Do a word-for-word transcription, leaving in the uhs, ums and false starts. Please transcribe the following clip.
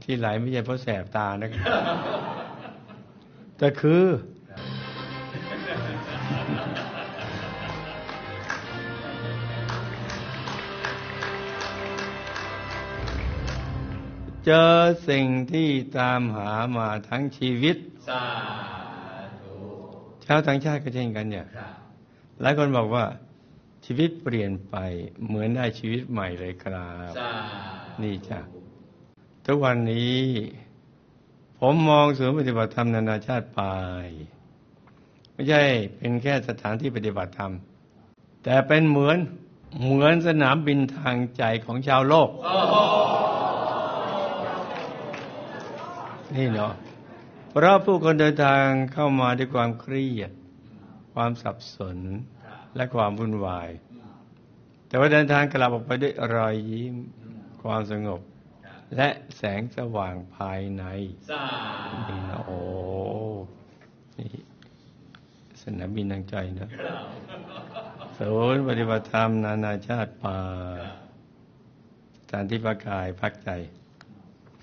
ที่ไหลไม่ใช่เพราะแสบตานะครับแต่คือเจอสิ่งที่ตามหามาทั้งชีวิตสาธุชาวต่างชาติก็เช่นกันเนี่ยหลายคนบอกว่าชีวิตเปลี่ยนไปเหมือนได้ชีวิตใหม่เลยครับนี่จ้ะทุกวันนี้ผมมองศูนย์ปฏิบัติธรรมนานาชาติไปไม่ใช่เป็นแค่สถานที่ปฏิบัติธรรมแต่เป็นเหมือนเหมือนสนามบินทางใจของชาวโลกนี่เนาะเพราะผู้คนเดินทางเข้ามาด้วยความเครียดความสับสนและความวุ่นวายแต่ว่าเดินทางกลับออกไปด้วยรอยยิ้มความสงบและแสงสว่างภายในนี่นะโอ้นี่สนามบินทางใจนะศูนย์ปฏิบัติธรรมนานาชาติป่าสถานที่พักกายพักใจ